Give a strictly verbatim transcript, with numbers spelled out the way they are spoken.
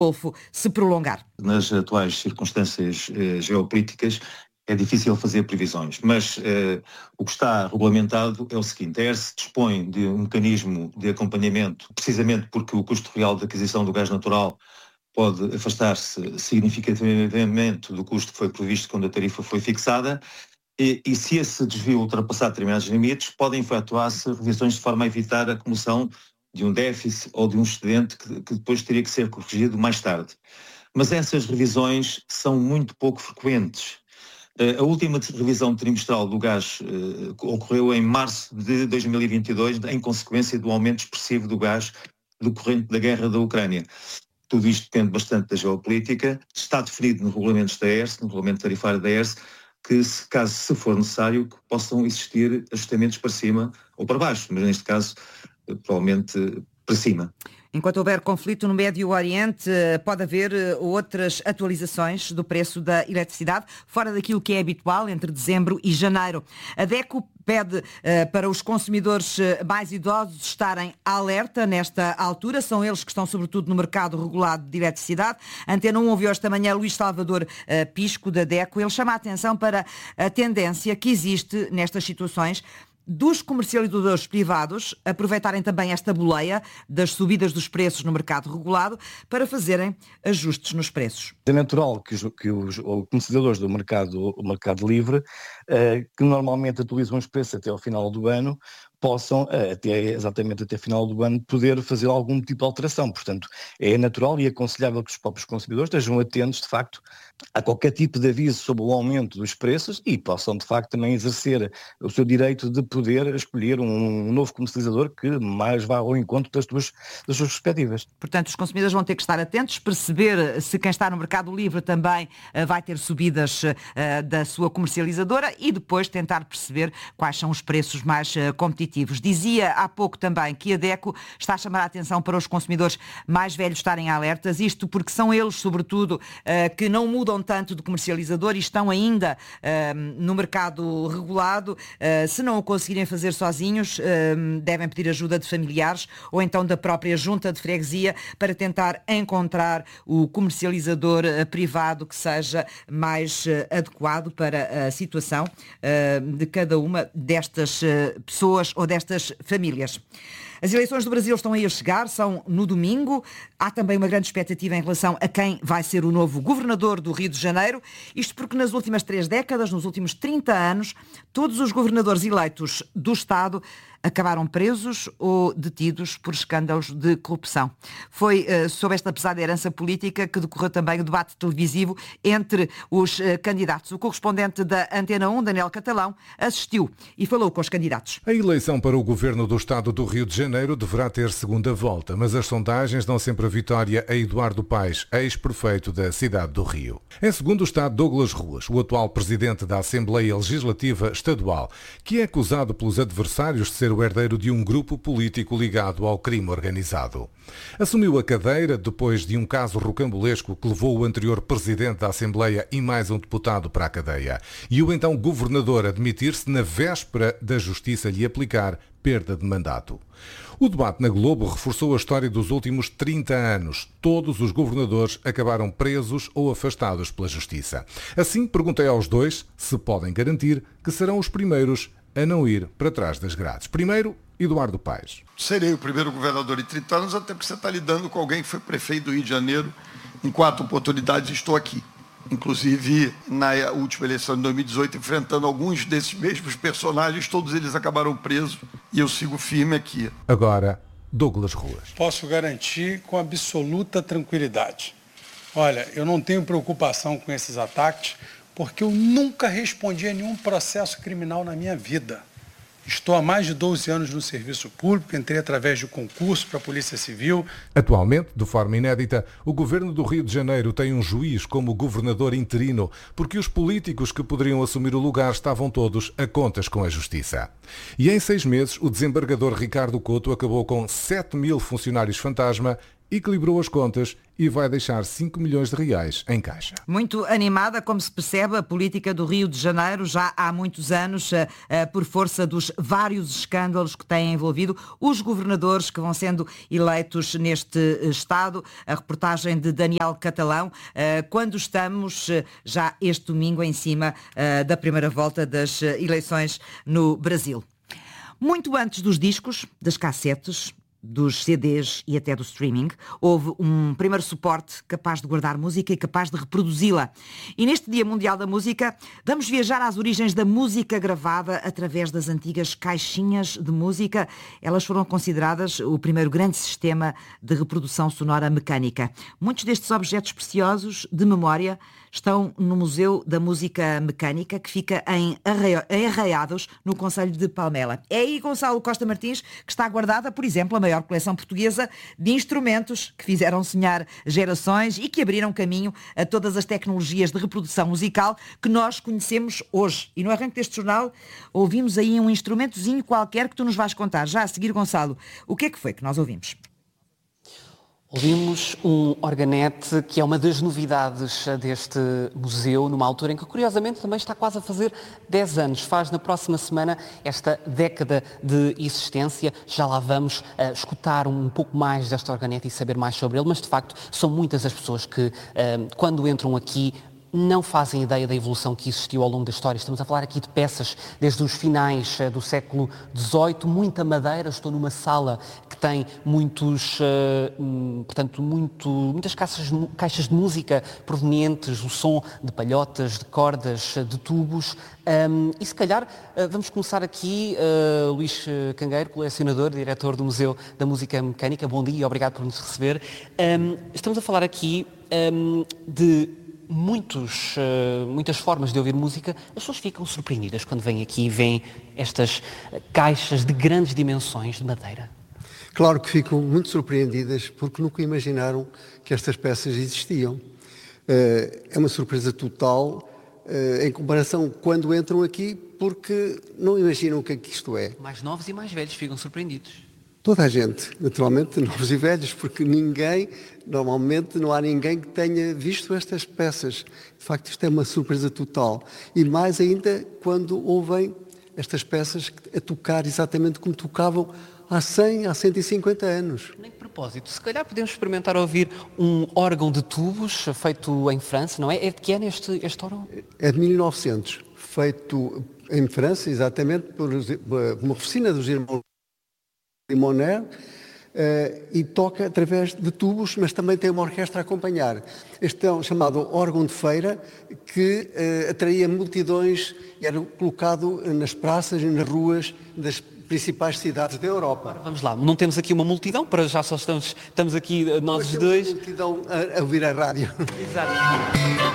Golfo se prolongar. Nas atuais circunstâncias eh, geopolíticas é difícil fazer previsões, mas eh, o que está regulamentado é o seguinte: a E R S dispõe de um mecanismo de acompanhamento, precisamente porque o custo real de aquisição do gás natural pode afastar-se significativamente do custo que foi previsto quando a tarifa foi fixada, e, e se esse desvio ultrapassar determinados limites, podem efetuar-se revisões de forma a evitar a acumulação de um déficit ou de um excedente que, que depois teria que ser corrigido mais tarde. Mas essas revisões são muito pouco frequentes. A última revisão trimestral do gás uh, ocorreu em março de dois mil e vinte e dois, em consequência do aumento expressivo do gás decorrente da guerra da Ucrânia. Tudo isto depende bastante da geopolítica. Está definido nos regulamentos da E R S, no regulamento tarifário da E R S, que se, caso se for necessário, que possam existir ajustamentos para cima ou para baixo, mas neste caso, provavelmente para cima. Enquanto houver conflito no Médio Oriente, pode haver outras atualizações do preço da eletricidade, fora daquilo que é habitual entre dezembro e janeiro. A DECO pede uh, para os consumidores mais idosos estarem alerta nesta altura. São eles que estão sobretudo no mercado regulado de eletricidade. Antena um ouviu esta manhã Luís Salvador uh, Pisco, da DECO. Ele chama a atenção para a tendência que existe nestas situações dos comercializadores privados aproveitarem também esta boleia das subidas dos preços no mercado regulado para fazerem ajustes nos preços. É natural que os, que os comercializadores do mercado, o mercado livre, eh, que normalmente atualizam os preços até ao final do ano, possam, até, exatamente até final do ano, poder fazer algum tipo de alteração. Portanto, é natural e aconselhável que os próprios consumidores estejam atentos, de facto, a qualquer tipo de aviso sobre o aumento dos preços e possam, de facto, também exercer o seu direito de poder escolher um novo comercializador que mais vá ao encontro das suas, das suas perspectivas. Portanto, os consumidores vão ter que estar atentos, perceber se quem está no mercado livre também uh, vai ter subidas uh, da sua comercializadora e depois tentar perceber quais são os preços mais uh, competitivos. Dizia há pouco também que a DECO está a chamar a atenção para os consumidores mais velhos estarem alertas, isto porque são eles, sobretudo, que não mudam tanto de comercializador e estão ainda no mercado regulado. Se não o conseguirem fazer sozinhos, devem pedir ajuda de familiares ou então da própria junta de freguesia para tentar encontrar o comercializador privado que seja mais adequado para a situação de cada uma destas pessoas ou destas famílias. As eleições do Brasil estão aí a chegar, são no domingo. Há também uma grande expectativa em relação a quem vai ser o novo governador do Rio de Janeiro. Isto porque nas últimas três décadas, nos últimos trinta anos, todos os governadores eleitos do Estado acabaram presos ou detidos por escândalos de corrupção. Foi uh, sob esta pesada herança política que decorreu também o debate televisivo entre os uh, candidatos. O correspondente da Antena um, Daniel Catalão, assistiu e falou com os candidatos. A eleição para o governo do Estado do Rio de Janeiro deverá ter segunda volta, mas as sondagens dão sempre a vitória a Eduardo Paes, ex-prefeito da cidade do Rio. Em segundo está Douglas Ruas, o atual presidente da Assembleia Legislativa Estadual, que é acusado pelos adversários de ser o herdeiro de um grupo político ligado ao crime organizado. Assumiu a cadeira depois de um caso rocambolesco que levou o anterior presidente da Assembleia e mais um deputado para a cadeia. E o então governador admitir-se na véspera da Justiça lhe aplicar perda de mandato. O debate na Globo reforçou a história dos últimos trinta anos. Todos os governadores acabaram presos ou afastados pela Justiça. Assim, perguntei aos dois se podem garantir que serão os primeiros a não ir para trás das grades. Primeiro, Eduardo Paes. Serei o primeiro governador em trinta anos, até porque você está lidando com alguém que foi prefeito do Rio de Janeiro em quatro oportunidades e estou aqui. Inclusive, na última eleição de dois mil e dezoito, enfrentando alguns desses mesmos personagens, todos eles acabaram presos e eu sigo firme aqui. Agora, Douglas Ruas. Posso garantir com absoluta tranquilidade. Olha, eu não tenho preocupação com esses ataques, porque eu nunca respondi a nenhum processo criminal na minha vida. Estou há mais de doze anos no serviço público, entrei através de concurso para a Polícia Civil. Atualmente, de forma inédita, o governo do Rio de Janeiro tem um juiz como governador interino, porque os políticos que poderiam assumir o lugar estavam todos a contas com a Justiça. E em seis meses, o desembargador Ricardo Couto acabou com sete mil funcionários fantasma equilibrou as contas e vai deixar cinco milhões de reais em caixa. Muito animada, como se percebe, a política do Rio de Janeiro já há muitos anos, por força dos vários escândalos que têm envolvido os governadores que vão sendo eleitos neste Estado. A reportagem de Daniel Catalão, quando estamos já este domingo em cima da primeira volta das eleições no Brasil. Muito antes dos discos, das cassetes, dos C Ds e até do streaming, houve um primeiro suporte capaz de guardar música e capaz de reproduzi-la. E neste Dia Mundial da Música, vamos viajar às origens da música gravada através das antigas caixinhas de música. Elas foram consideradas o primeiro grande sistema de reprodução sonora mecânica. Muitos destes objetos preciosos de memória estão no Museu da Música Mecânica, que fica em Arraiados, no concelho de Palmela. É aí, Gonçalo Costa Martins, que está guardada, por exemplo, a maior coleção portuguesa de instrumentos que fizeram sonhar gerações e que abriram caminho a todas as tecnologias de reprodução musical que nós conhecemos hoje. E no arranque deste jornal ouvimos aí um instrumentozinho qualquer que tu nos vais contar. Já a seguir, Gonçalo, o que é que foi que nós ouvimos? Ouvimos um organete que é uma das novidades deste museu, numa altura em que, curiosamente, também está quase a fazer dez anos. Faz na próxima semana esta década de existência. Já lá vamos uh, escutar um pouco mais deste organete e saber mais sobre ele, mas, de facto, são muitas as pessoas que, uh, quando entram aqui, não fazem ideia da evolução que existiu ao longo da história. Estamos a falar aqui de peças desde os finais uh, do século dezoito, muita madeira. Estou numa sala que tem muitos, uh, um, portanto, muito, muitas caixas, caixas de música provenientes, o som de palhotas, de cordas, de tubos. Um, e se calhar uh, vamos começar aqui, uh, Luís Cangueiro, colecionador, diretor do Museu da Música Mecânica. Bom dia e obrigado por nos receber. Um, estamos a falar aqui um, de Muitos, uh, muitas formas de ouvir música. As pessoas ficam surpreendidas quando vêm aqui e veem estas caixas de grandes dimensões de madeira. Claro que ficam muito surpreendidas porque nunca imaginaram que estas peças existiam. Uh, é uma surpresa total uh, em comparação quando entram aqui, porque não imaginam o que é que isto é. Mais novos e mais velhos ficam surpreendidos. Toda a gente, naturalmente, novos e velhos, porque ninguém, normalmente não há ninguém que tenha visto estas peças. De facto, isto é uma surpresa total. E mais ainda quando ouvem estas peças a tocar exatamente como tocavam há cem, há cento e cinquenta anos. Nem de propósito, se calhar podemos experimentar ouvir um órgão de tubos feito em França, não é? É de que ano este, este órgão? É de mil e novecentos, feito em França, exatamente, por uma oficina dos irmãos Limonaire, uh, e toca através de tubos, mas também tem uma orquestra a acompanhar. Este é um chamado órgão de feira que uh, atraía multidões e era colocado nas praças e nas ruas das principais cidades da Europa. Agora, vamos lá, não temos aqui uma multidão, para já só estamos, estamos aqui nós Mas dois. Uma multidão a, a ouvir a rádio. Exato.